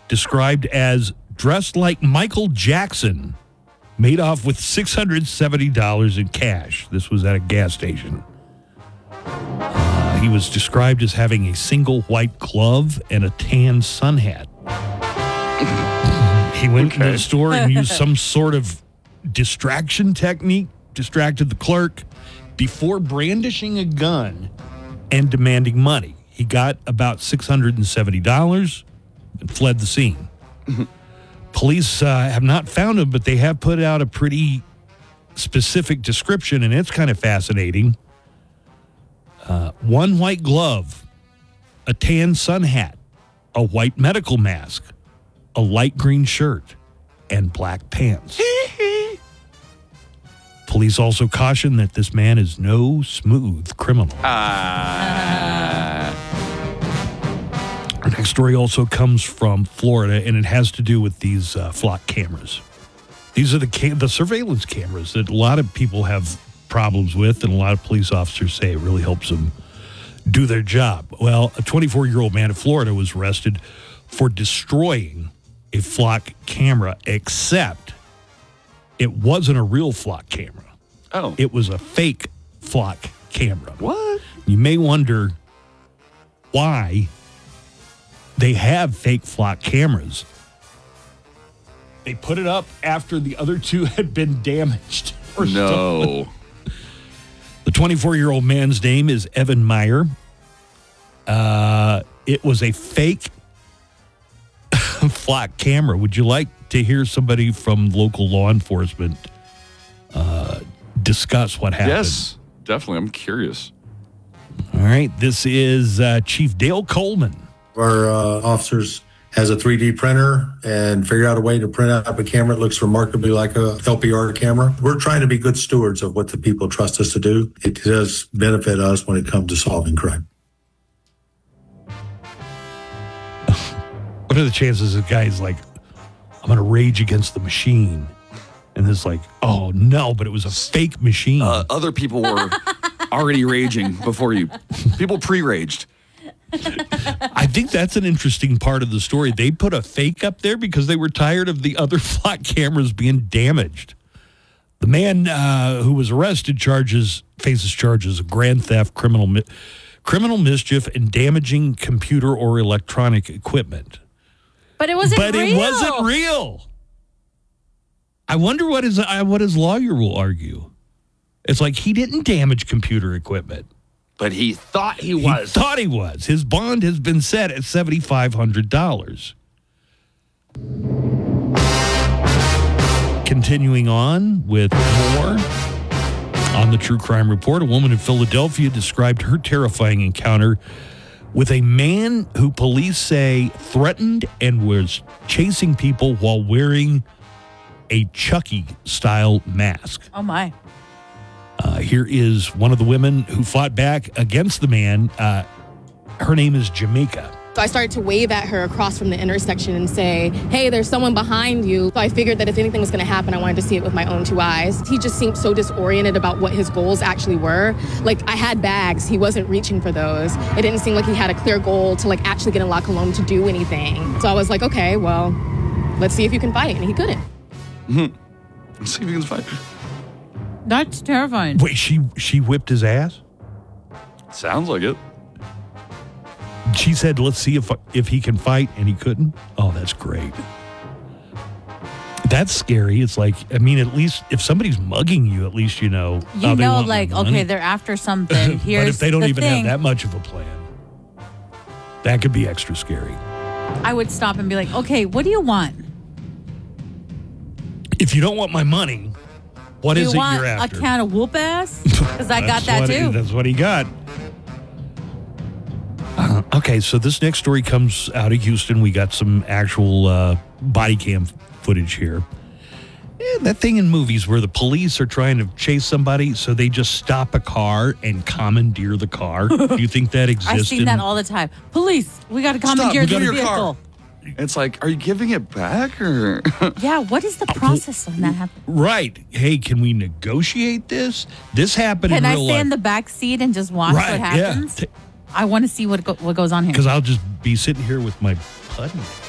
described as dressed like Michael Jackson, made off with $670 in cash. This was at a gas station. He was described as having a single white glove and a tan sun hat. He went into the store and used some sort of distraction technique, distracted the clerk before brandishing a gun and demanding money. He got about $670 and fled the scene. Police have not found him, but they have put out a pretty specific description, and it's kind of fascinating. One white glove, a tan sun hat, a white medical mask, a light green shirt, and black pants. Police also caution that this man is no smooth criminal. Our next story also comes from Florida, and it has to do with these flock cameras. These are the surveillance cameras that a lot of people have problems with, and a lot of police officers say it really helps them do their job. Well, a 24-year-old man in Florida was arrested for destroying a flock camera, except it wasn't a real flock camera. Oh. It was a fake flock camera. What? You may wonder why they have fake flock cameras. They put it up after the other two had been damaged. No. The 24-year-old man's name is Evan Meyer. It was a fake flock camera. Would you like to hear somebody from local law enforcement discuss what happened? Yes, definitely. I'm curious. All right. This is Chief Dale Coleman. Our officers has a 3D printer and figured out a way to print out a camera that looks remarkably like a LPR camera. We're trying to be good stewards of what the people trust us to do. It does benefit us when it comes to solving crime. What are the chances this guy's like, I'm going to rage against the machine? And it's like, oh, no, but it was a fake machine. Other people were already raging before you. People pre-raged. I think that's an interesting part of the story. They put a fake up there because they were tired of the other flock cameras being damaged. The man who was arrested faces charges of grand theft, criminal mischief, and damaging computer or electronic equipment. But it wasn't real. It wasn't real. I wonder what his lawyer will argue. It's like he didn't damage computer equipment. But he thought he was. He thought he was. His bond has been set at $7,500. Continuing on with more on the True Crime Report, a woman in Philadelphia described her terrifying encounter with a man who police say threatened and was chasing people while wearing a Chucky-style mask. Oh, my. Here is one of the women who fought back against the man. Her name is Jamaica. So I started to wave at her across from the intersection and say, hey, there's someone behind you. So I figured that if anything was going to happen, I wanted to see it with my own two eyes. He just seemed so disoriented about what his goals actually were. Like, I had bags. He wasn't reaching for those. It didn't seem like he had a clear goal to, like, actually get in La Colombe to do anything. So I was like, okay, well, let's see if you can fight. And he couldn't. Let's see if you can fight. That's terrifying. Wait, she whipped his ass? Sounds like it. She said, let's see if he can fight, and he couldn't? Oh, that's great. That's scary. It's like, I mean, at least if somebody's mugging you, at least you know. You know, like, okay, they're after something. Here's but if they don't the even thing. have that much of a plan, that could be extra scary. I would stop and be like, okay, what do you want? If you don't want my money, what is it you're after? You want a can of whoop ass? Because I got that too. That's what he got. Okay, so this next story comes out of Houston. We got some actual body cam footage here. That thing in movies where the police are trying to chase somebody, so they just stop a car and commandeer the car. Do you think that exists? I've seen that all the time. Police, we got to commandeer the vehicle. Car. It's like, are you giving it back or? Yeah, what is the process when that happens? Right. Hey, can we negotiate this? This happened in real life. Can I stay in the back seat and just watch what happens? Yeah. I want to see what goes on here. Because I'll just be sitting here with my putty.